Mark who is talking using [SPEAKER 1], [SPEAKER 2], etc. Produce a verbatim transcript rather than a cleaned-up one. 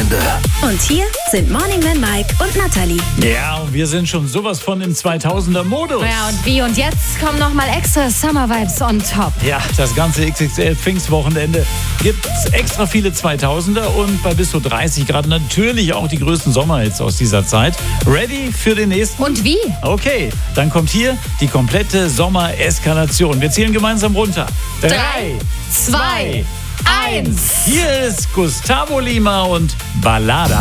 [SPEAKER 1] Wochenende.
[SPEAKER 2] Und hier sind Morning Man Mike und Natalie.
[SPEAKER 3] Ja, und wir sind schon sowas von im zweitausender-Modus.
[SPEAKER 4] Ja, und wie? Und jetzt kommen nochmal extra Summer-Vibes on top.
[SPEAKER 3] Ja, das ganze X X L-Pfingstwochenende gibt's extra viele zweitausender und bei bis zu dreißig Grad natürlich auch die größten Sommerhits aus dieser Zeit. Ready für den nächsten?
[SPEAKER 4] Und wie?
[SPEAKER 3] Okay, dann kommt hier die komplette Sommereskalation. Wir zählen gemeinsam runter.
[SPEAKER 4] Drei, zwei, eins.
[SPEAKER 3] Hier ist Gustavo Lima und Ballada.